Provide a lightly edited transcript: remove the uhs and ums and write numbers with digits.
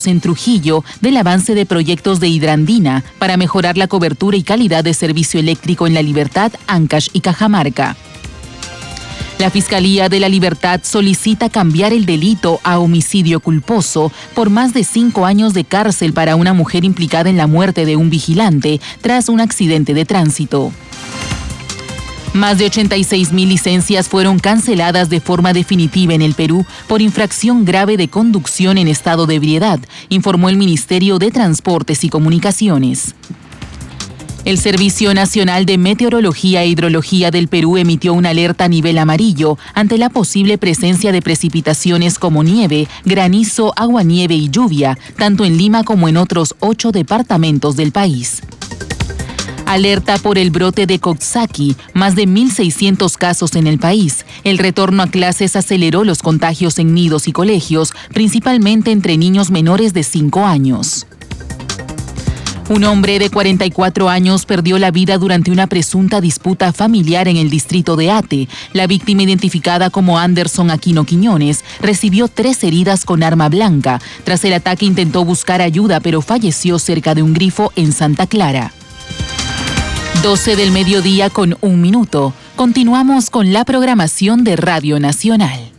en Trujillo del avance de proyectos de Hidrandina para mejorar la cobertura y calidad de servicio eléctrico en La Libertad, Ancash y Cajamarca. La Fiscalía de La Libertad solicita cambiar el delito a homicidio culposo por más de 5 años de cárcel para una mujer implicada en la muerte de un vigilante tras un accidente de tránsito. Más de 86,000 licencias fueron canceladas de forma definitiva en el Perú por infracción grave de conducción en estado de ebriedad, informó el Ministerio de Transportes y Comunicaciones. El Servicio Nacional de Meteorología e Hidrología del Perú emitió una alerta a nivel amarillo ante la posible presencia de precipitaciones como nieve, granizo, aguanieve y lluvia, tanto en Lima como en otros 8 departamentos del país. Alerta por el brote de Coxsackie, más de 1.600 casos en el país. El retorno a clases aceleró los contagios en nidos y colegios, principalmente entre niños menores de 5 años. Un hombre de 44 años perdió la vida durante una presunta disputa familiar en el distrito de Ate. La víctima, identificada como Anderson Aquino Quiñones, recibió 3 heridas con arma blanca. Tras el ataque intentó buscar ayuda, pero falleció cerca de un grifo en Santa Clara. 12 del mediodía con 1 minuto. Continuamos con la programación de Radio Nacional.